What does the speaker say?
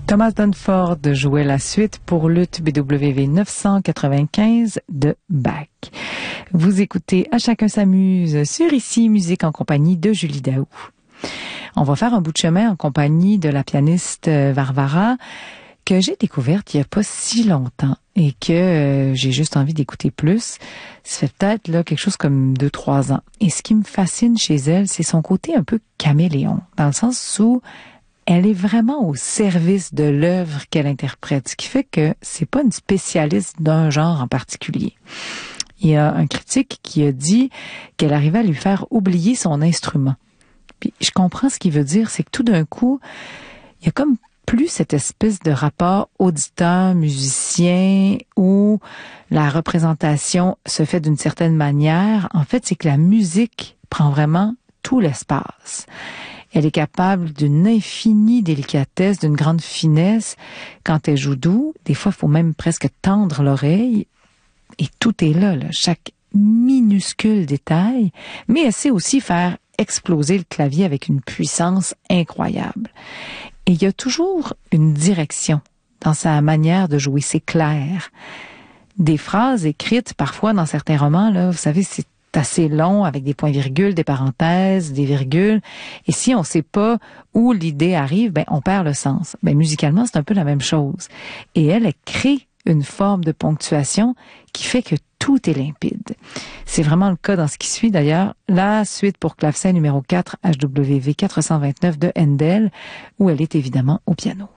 Thomas Dunford jouait la suite pour luth BWV 995 de Bach. Vous écoutez À chacun s'amuse sur Ici Musique en compagnie de Julie Daou. On va faire un bout de chemin en compagnie de la pianiste Varvara que j'ai découverte il n'y a pas si longtemps et que j'ai juste envie d'écouter plus. Ça fait peut-être là quelque chose comme 2-3 ans. Et ce qui me fascine chez elle, c'est son côté un peu caméléon, dans le sens où elle est vraiment au service de l'œuvre qu'elle interprète, ce qui fait que c'est pas une spécialiste d'un genre en particulier. Il y a un critique qui a dit qu'elle arrivait à lui faire oublier son instrument. Puis je comprends ce qu'il veut dire, c'est que tout d'un coup, il y a comme plus cette espèce de rapport auditeur-musicien où la représentation se fait d'une certaine manière. En fait, c'est que la musique prend vraiment tout l'espace. Elle est capable d'une infinie délicatesse, d'une grande finesse. Quand elle joue doux, des fois, il faut même presque tendre l'oreille. Et tout est là, chaque minuscule détail. Mais elle sait aussi faire exploser le clavier avec une puissance incroyable. Et il y a toujours une direction dans sa manière de jouer. C'est clair. Des phrases écrites, parfois, dans certains romans, là, vous savez, c'est assez long, avec des points-virgules, des parenthèses, des virgules. Et si on sait pas où l'idée arrive, on perd le sens. Musicalement, c'est un peu la même chose. Et elle crée une forme de ponctuation qui fait que tout est limpide. C'est vraiment le cas dans ce qui suit d'ailleurs, la suite pour clavecin numéro 4, HWV 429 de Handel, où elle est évidemment au piano.